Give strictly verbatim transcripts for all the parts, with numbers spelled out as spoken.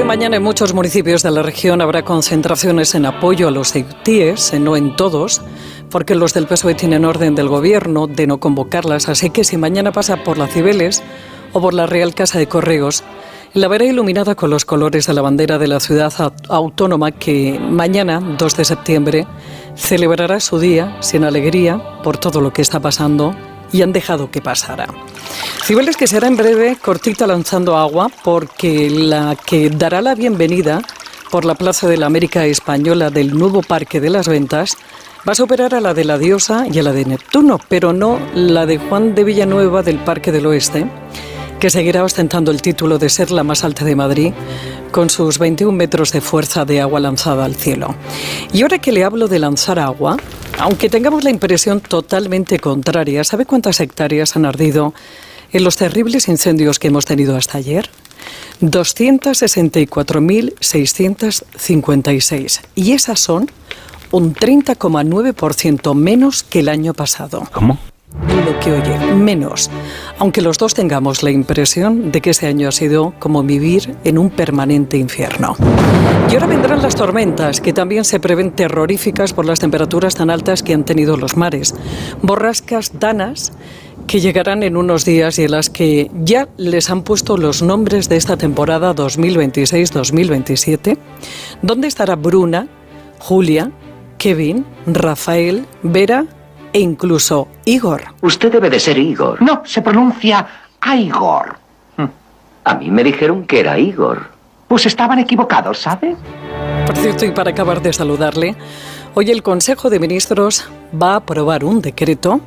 mañana en muchos municipios de la región habrá concentraciones en apoyo a los ceutíes, no en todos, porque los del P S O E tienen orden del gobierno de no convocarlas, así que si mañana pasa por la Cibeles o por la Real Casa de Correos, la verá iluminada con los colores de la bandera de la ciudad autónoma que mañana, dos de septiembre, celebrará su día sin alegría por todo lo que está pasando y han dejado que pasara. Cibeles que será en breve cortita lanzando agua porque la que dará la bienvenida por la Plaza de la América Española del nuevo Parque de las Ventas va a superar a la de la Diosa y a la de Neptuno, pero no la de Juan de Villanueva del Parque del Oeste, que seguirá ostentando el título de ser la más alta de Madrid, con sus veintiún metros de fuerza de agua lanzada al cielo. Y ahora que le hablo de lanzar agua, aunque tengamos la impresión totalmente contraria, ¿sabe cuántas hectáreas han ardido en los terribles incendios que hemos tenido hasta ayer? doscientas sesenta y cuatro mil seiscientas cincuenta y seis. Y esas son un treinta coma nueve por ciento menos que el año pasado. ¿Cómo? Lo que oye, menos. Aunque los dos tengamos la impresión de que ese año ha sido como vivir en un permanente infierno. Y ahora vendrán las tormentas, que también se prevén terroríficas por las temperaturas tan altas que han tenido los mares. Borrascas danas que llegarán en unos días y en las que ya les han puesto los nombres de esta temporada dos mil veintiséis dos mil veintisiete. ¿Dónde estará Bruna, Julia, Kevin, Rafael, Vera e incluso Igor? Usted debe de ser Igor. No, se pronuncia Igor. A mí me dijeron que era Igor. Pues estaban equivocados, ¿sabe? Por cierto, y para acabar de saludarle, hoy el Consejo de Ministros va a aprobar un decreto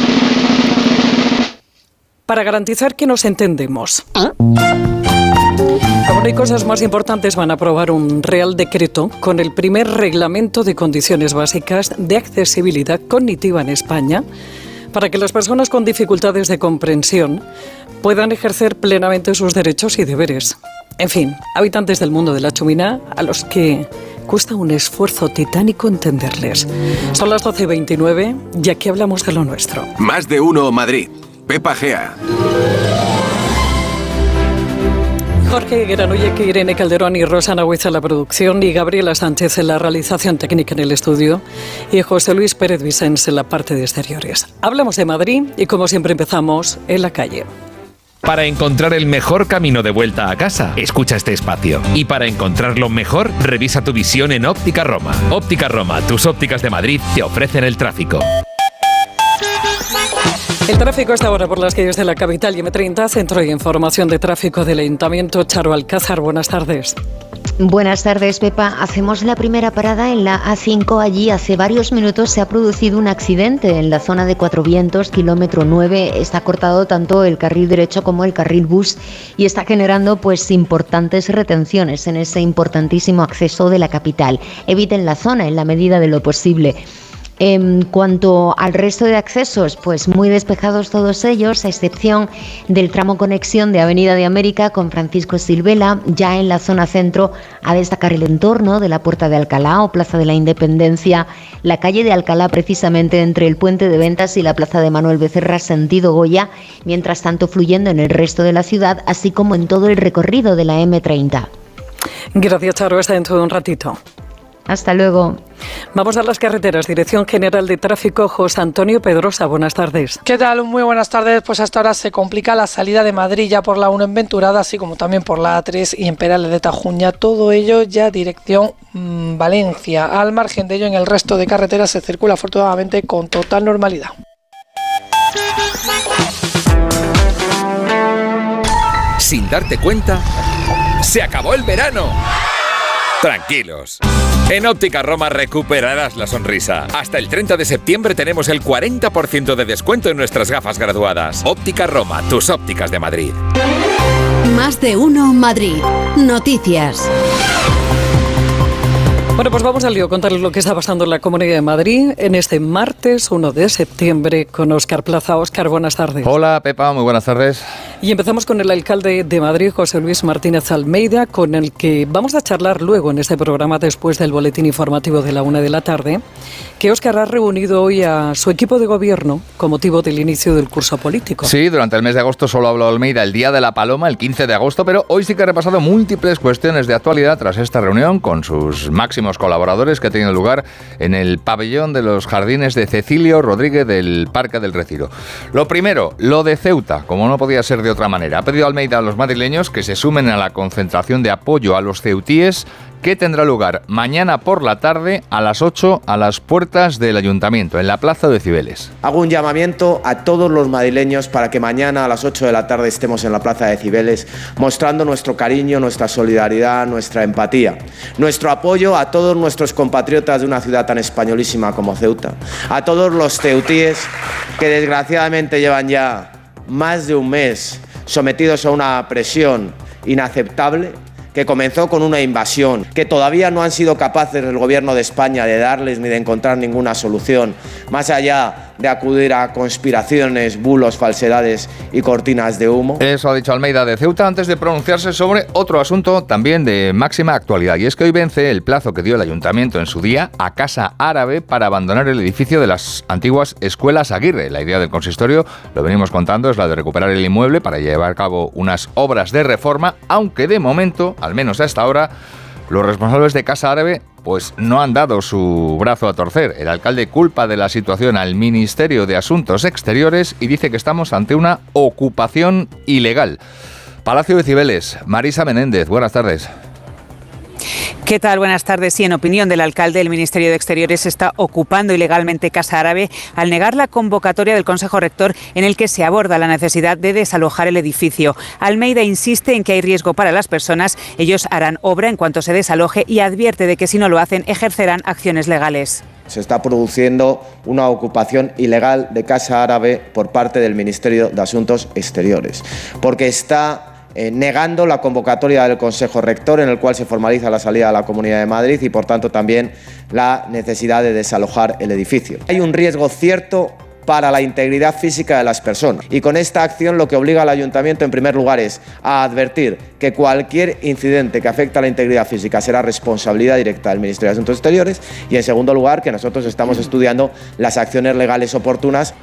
para garantizar que nos entendemos. Como no hay cosas más importantes, van a aprobar un Real Decreto con el primer reglamento de condiciones básicas de accesibilidad cognitiva en España para que las personas con dificultades de comprensión puedan ejercer plenamente sus derechos y deberes. En fin, habitantes del mundo de la chumina a los que cuesta un esfuerzo titánico entenderles. Son las doce y veintinueve y aquí hablamos de lo nuestro. Más de uno Madrid. Pepa Gea. Jorge Granollec, Irene Calderón y Rosana Huiza en la producción y Gabriela Sánchez en la realización técnica en el estudio y José Luis Pérez Vicens en la parte de exteriores. Hablamos de Madrid y como siempre empezamos en la calle. Para encontrar el mejor camino de vuelta a casa, escucha este espacio. Y para encontrarlo mejor, revisa tu visión en Óptica Roma. Óptica Roma, tus ópticas de Madrid te ofrecen el tráfico. El tráfico está ahora por las calles de la capital y eme treinta, Centro de Información de Tráfico del Ayuntamiento. Charo Alcázar, buenas tardes. Buenas tardes, Pepa. Hacemos la primera parada en la A cinco. Allí hace varios minutos se ha producido un accidente en la zona de Cuatro Vientos, kilómetro nueve. Está cortado tanto el carril derecho como el carril bus y está generando pues importantes retenciones en ese importantísimo acceso de la capital. Eviten la zona en la medida de lo posible. En cuanto al resto de accesos, pues muy despejados todos ellos, a excepción del tramo conexión de Avenida de América con Francisco Silvela. Ya en la zona centro, a destacar el entorno de la Puerta de Alcalá o Plaza de la Independencia, la calle de Alcalá precisamente entre el Puente de Ventas y la Plaza de Manuel Becerra sentido Goya, mientras tanto fluyendo en el resto de la ciudad, así como en todo el recorrido de la eme treinta. Gracias, Charo. Hasta dentro de un ratito. Hasta luego. Vamos a las carreteras. Dirección General de Tráfico, José Antonio Pedrosa. Buenas tardes. ¿Qué tal? Muy buenas tardes. Pues hasta ahora se complica la salida de Madrid ya por la uno en Venturada, así como también por la A tres y en Perales de Tajuña. Todo ello ya dirección mmm, Valencia. Al margen de ello, en el resto de carreteras se circula afortunadamente con total normalidad. Sin darte cuenta, se acabó el verano. Tranquilos. En Óptica Roma recuperarás la sonrisa. Hasta el treinta de septiembre tenemos el cuarenta por ciento de descuento en nuestras gafas graduadas. Óptica Roma, tus ópticas de Madrid. Más de uno Madrid. Noticias. Bueno, pues vamos al lío, contarles lo que está pasando en la Comunidad de Madrid en este martes uno de septiembre con Óscar Plaza. Óscar, buenas tardes. Hola, Pepa, muy buenas tardes. Y empezamos con el alcalde de Madrid, José Luis Martínez Almeida, con el que vamos a charlar luego en este programa después del boletín informativo de la una de la tarde, que Óscar ha reunido hoy a su equipo de gobierno con motivo del inicio del curso político. Sí, durante el mes de agosto solo habló Almeida el Día de la Paloma, el quince de agosto, pero hoy sí que ha repasado múltiples cuestiones de actualidad tras esta reunión con sus máximos colaboradores que ha tenido lugar en el pabellón de los jardines de Cecilio Rodríguez del Parque del Retiro. Lo primero, lo de Ceuta, como no podía ser de otra manera. Ha pedido Almeida a los madrileños que se sumen a la concentración de apoyo a los ceutíes que tendrá lugar mañana por la tarde a las ocho a las puertas del Ayuntamiento, en la Plaza de Cibeles. Hago un llamamiento a todos los madrileños para que mañana a las ocho de la tarde estemos en la Plaza de Cibeles mostrando nuestro cariño, nuestra solidaridad, nuestra empatía, nuestro apoyo a todos nuestros compatriotas de una ciudad tan españolísima como Ceuta, a todos los ceutíes que desgraciadamente llevan ya más de un mes sometidos a una presión inaceptable, que comenzó con una invasión, que todavía no han sido capaces el gobierno de España de darles ni de encontrar ninguna solución, más allá de acudir a conspiraciones, bulos, falsedades y cortinas de humo. Eso ha dicho Almeida de Ceuta antes de pronunciarse sobre otro asunto también de máxima actualidad, y es que hoy vence el plazo que dio el Ayuntamiento en su día a Casa Árabe para abandonar el edificio de las antiguas escuelas Aguirre. La idea del consistorio, lo venimos contando, es la de recuperar el inmueble para llevar a cabo unas obras de reforma, aunque de momento, al menos hasta ahora, los responsables de Casa Árabe pues no han dado su brazo a torcer. El alcalde culpa de la situación al Ministerio de Asuntos Exteriores y dice que estamos ante una ocupación ilegal. Palacio de Cibeles, Marisa Menéndez, buenas tardes. ¿Qué tal? Buenas tardes. Sí, en opinión del alcalde, el Ministerio de Exteriores está ocupando ilegalmente Casa Árabe al negar la convocatoria del Consejo Rector en el que se aborda la necesidad de desalojar el edificio. Almeida insiste en que hay riesgo para las personas. Ellos harán obra en cuanto se desaloje y advierte de que si no lo hacen ejercerán acciones legales. Se está produciendo una ocupación ilegal de Casa Árabe por parte del Ministerio de Asuntos Exteriores, porque está Eh, negando la convocatoria del Consejo Rector en el cual se formaliza la salida de la Comunidad de Madrid y por tanto también la necesidad de desalojar el edificio. Hay un riesgo cierto para la integridad física de las personas y con esta acción lo que obliga al Ayuntamiento en primer lugar es a advertir que cualquier incidente que afecte a la integridad física será responsabilidad directa del Ministerio de Asuntos Exteriores y en segundo lugar que nosotros estamos estudiando las acciones legales oportunas.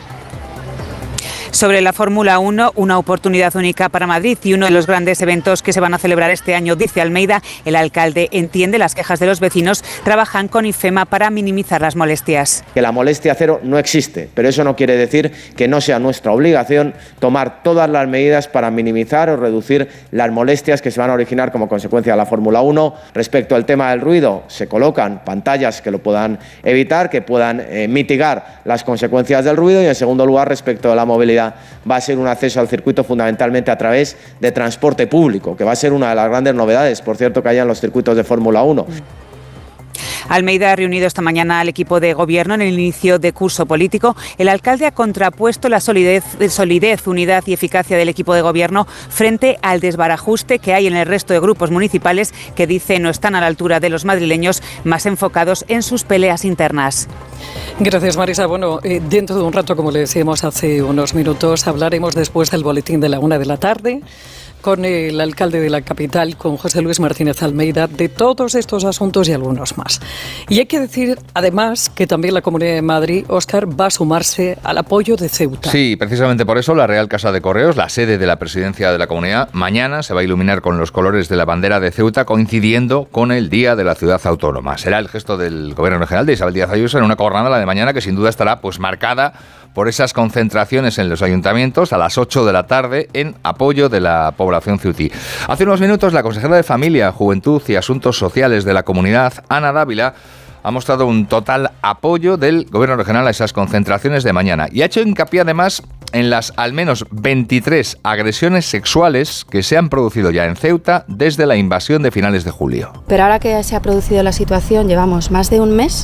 Sobre la Fórmula uno, una oportunidad única para Madrid y uno de los grandes eventos que se van a celebrar este año, dice Almeida. El alcalde entiende las quejas de los vecinos, trabajan con IFEMA para minimizar las molestias. Que la molestia cero no existe, pero eso no quiere decir que no sea nuestra obligación tomar todas las medidas para minimizar o reducir las molestias que se van a originar como consecuencia de la Fórmula uno. Respecto al tema del ruido, se colocan pantallas que lo puedan evitar, que puedan eh, mitigar las consecuencias del ruido y en segundo lugar, respecto a la movilidad, va a ser un acceso al circuito fundamentalmente a través de transporte público, que va a ser una de las grandes novedades, por cierto, que haya en los circuitos de Fórmula uno. Almeida ha reunido esta mañana al equipo de gobierno en el inicio de curso político. El alcalde ha contrapuesto la solidez, solidez, unidad y eficacia del equipo de gobierno frente al desbarajuste que hay en el resto de grupos municipales que dice no están a la altura de los madrileños, más enfocados en sus peleas internas. Gracias, Marisa. Bueno, eh, dentro de un rato, como le decíamos hace unos minutos, hablaremos después del boletín de la una de la tarde con el alcalde de la capital, con José Luis Martínez Almeida, de todos estos asuntos y algunos más. Y hay que decir, además, que también la Comunidad de Madrid, Óscar, va a sumarse al apoyo de Ceuta. Sí, precisamente por eso la Real Casa de Correos, la sede de la presidencia de la Comunidad, mañana se va a iluminar con los colores de la bandera de Ceuta, coincidiendo con el Día de la Ciudad Autónoma. Será el gesto del Gobierno Regional de Isabel Díaz Ayuso en una jornada, la de mañana, que sin duda estará pues marcada por esas concentraciones en los ayuntamientos a las ocho de la tarde en apoyo de la población ceutí. Hace unos minutos la consejera de Familia, Juventud y Asuntos Sociales de la Comunidad, Ana Dávila, ha mostrado un total apoyo del Gobierno regional a esas concentraciones de mañana y ha hecho hincapié además en las al menos veintitrés agresiones sexuales que se han producido ya en Ceuta desde la invasión de finales de julio. Pero ahora que se ha producido la situación, llevamos más de un mes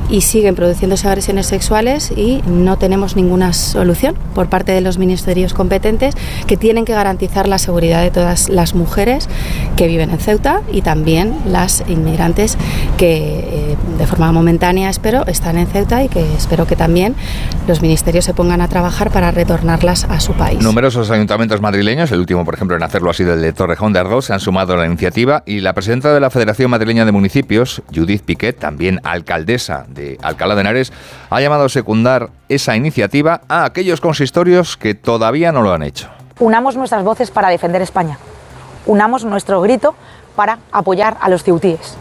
y siguen produciéndose agresiones sexuales y no tenemos ninguna solución por parte de los ministerios competentes, que tienen que garantizar la seguridad de todas las mujeres que viven en Ceuta y también las inmigrantes que eh, de forma momentánea, espero, están en Ceuta y que espero que también los ministerios se pongan a trabajar para retornarlas a su país. Numerosos ayuntamientos madrileños, el último por ejemplo en hacerlo ha sido el de Torrejón de Ardoz, se han sumado a la iniciativa, y la presidenta de la Federación Madrileña de Municipios, Judith Piquet, también alcaldesa de Alcalá de Henares, ha llamado a secundar esa iniciativa a aquellos consistorios que todavía no lo han hecho. Unamos nuestras voces para defender España. Unamos nuestro grito para apoyar a los ceutíes.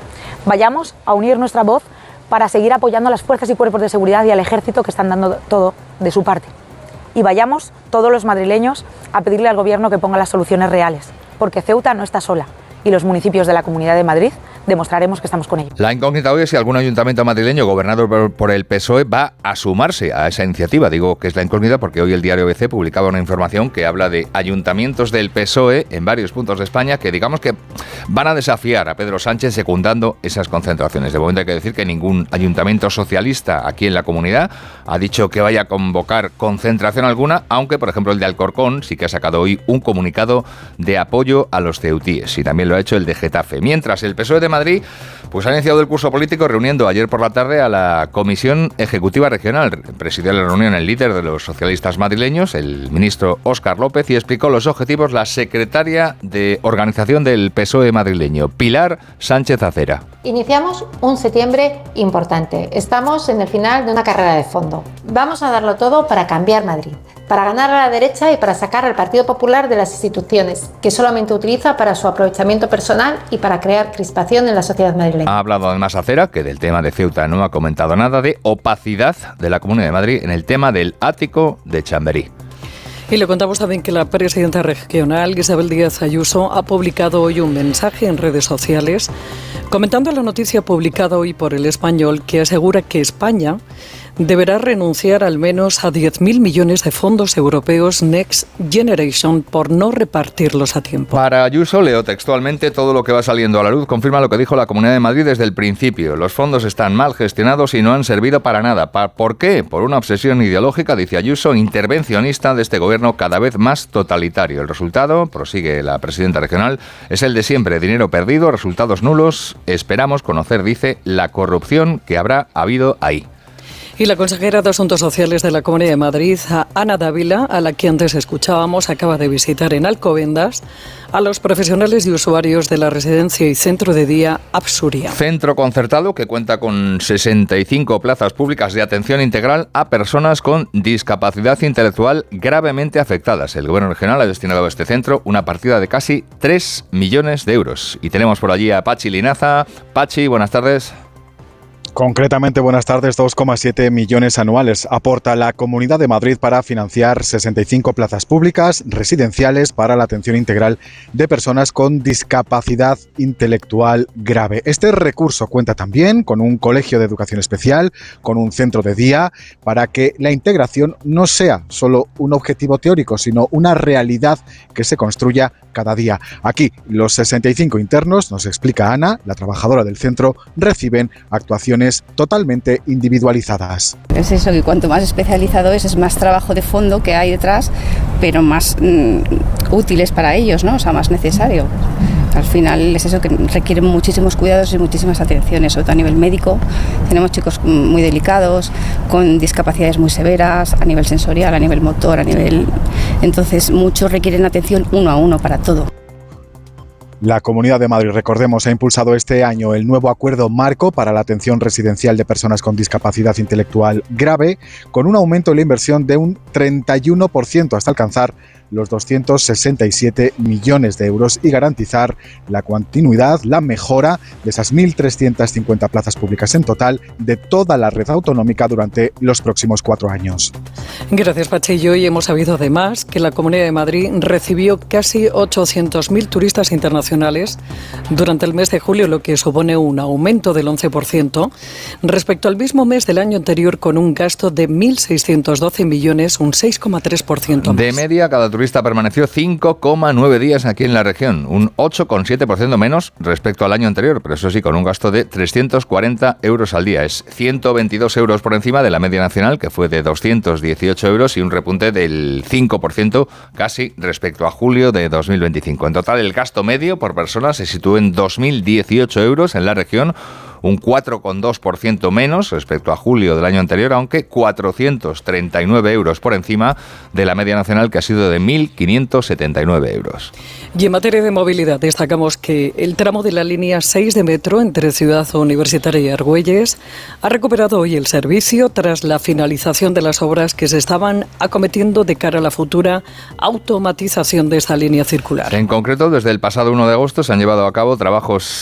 Vayamos a unir nuestra voz para seguir apoyando a las fuerzas y cuerpos de seguridad y al ejército que están dando todo de su parte. Y vayamos todos los madrileños a pedirle al gobierno que ponga las soluciones reales, porque Ceuta no está sola y los municipios de la Comunidad de Madrid demostraremos que estamos con ellos. La incógnita hoy es si algún ayuntamiento madrileño gobernado por, por el P S O E va a sumarse a esa iniciativa. Digo que es la incógnita porque hoy el diario B C publicaba una información que habla de ayuntamientos del P S O E en varios puntos de España que digamos que van a desafiar a Pedro Sánchez secundando esas concentraciones. De momento hay que decir que ningún ayuntamiento socialista aquí en la comunidad ha dicho que vaya a convocar concentración alguna, aunque por ejemplo el de Alcorcón sí que ha sacado hoy un comunicado de apoyo a los ceutíes, y también lo ha hecho el de Getafe. Mientras el P S O E de Madrid pues ha iniciado el curso político reuniendo ayer por la tarde a la Comisión Ejecutiva Regional. Presidió la reunión el líder de los socialistas madrileños, el ministro Óscar López, y explicó los objetivos la secretaria de organización del P S O E madrileño, Pilar Sánchez Acera. Iniciamos un septiembre importante. Estamos en el final de una carrera de fondo. Vamos a darlo todo para cambiar Madrid, para ganar a la derecha y para sacar al Partido Popular de las instituciones, que solamente utiliza para su aprovechamiento personal y para crear crispación en la sociedad madrileña. Ha hablado además Acera, que del tema de Ceuta no ha comentado nada, de opacidad de la Comunidad de Madrid en el tema del ático de Chamberí. Y le contamos también que la presidenta regional, Isabel Díaz Ayuso, ha publicado hoy un mensaje en redes sociales comentando la noticia publicada hoy por El Español, que asegura que España deberá renunciar al menos a diez mil millones de fondos europeos Next Generation por no repartirlos a tiempo. Para Ayuso, leo textualmente, todo lo que va saliendo a la luz confirma lo que dijo la Comunidad de Madrid desde el principio. Los fondos están mal gestionados y no han servido para nada. ¿Por qué? Por una obsesión ideológica, dice Ayuso, intervencionista de este gobierno cada vez más totalitario. El resultado, prosigue la presidenta regional, es el de siempre: dinero perdido, resultados nulos. Esperamos conocer, dice, la corrupción que habrá habido ahí. Y la consejera de Asuntos Sociales de la Comunidad de Madrid, Ana Dávila, a la que antes escuchábamos, acaba de visitar en Alcobendas a los profesionales y usuarios de la residencia y centro de día Absuria. Centro concertado que cuenta con sesenta y cinco plazas públicas de atención integral a personas con discapacidad intelectual gravemente afectadas. El Gobierno regional ha destinado a este centro una partida de casi tres millones de euros. Y tenemos por allí a Pachi Linaza. Pachi, buenas tardes. Concretamente, buenas tardes, dos coma siete millones anuales aporta la Comunidad de Madrid para financiar sesenta y cinco plazas públicas residenciales para la atención integral de personas con discapacidad intelectual grave. Este recurso cuenta también con un colegio de educación especial, con un centro de día, para que la integración no sea solo un objetivo teórico, sino una realidad que se construya cada día. Aquí, los sesenta y cinco internos, nos explica Ana, la trabajadora del centro, reciben actuaciones totalmente individualizadas. Es eso, que cuanto más especializado es, es más trabajo de fondo que hay detrás, pero más mm, útiles para ellos, ¿no? O sea, más necesario. Al final es eso, que requiere muchísimos cuidados y muchísimas atenciones, sobre todo a nivel médico. Tenemos chicos muy delicados, con discapacidades muy severas, a nivel sensorial, a nivel motor, a nivel... Entonces, muchos requieren atención uno a uno para todo. La Comunidad de Madrid, recordemos, ha impulsado este año el nuevo acuerdo marco para la atención residencial de personas con discapacidad intelectual grave, con un aumento en la inversión de un treinta y uno por ciento hasta alcanzar los doscientos sesenta y siete millones de euros y garantizar la continuidad, la mejora de esas mil trescientas cincuenta plazas públicas en total de toda la red autonómica durante los próximos cuatro años. Gracias, Pachi. Y hoy hemos sabido además que la Comunidad de Madrid recibió casi ochocientos mil turistas internacionales durante el mes de julio, lo que supone un aumento del once por ciento respecto al mismo mes del año anterior, con un gasto de mil seiscientos doce millones, un seis coma tres por ciento más. De media, cada turista vista permaneció cinco coma nueve días aquí en la región, un ocho coma siete por ciento menos respecto al año anterior, pero eso sí, con un gasto de trescientos cuarenta euros al día. Es ciento veintidós euros por encima de la media nacional, que fue de doscientos dieciocho euros, y un repunte del cinco por ciento casi respecto a julio de dos mil veinticinco. En total, el gasto medio por persona se situó en dos mil dieciocho euros en la región, un cuatro coma dos por ciento menos respecto a julio del año anterior, aunque cuatrocientos treinta y nueve euros por encima de la media nacional, que ha sido de mil quinientos setenta y nueve euros. Y en materia de movilidad, destacamos que el tramo de la línea seis de metro entre Ciudad Universitaria y Argüelles ha recuperado hoy el servicio tras la finalización de las obras que se estaban acometiendo de cara a la futura automatización de esta línea circular. En concreto, desde el pasado uno de agosto se han llevado a cabo trabajos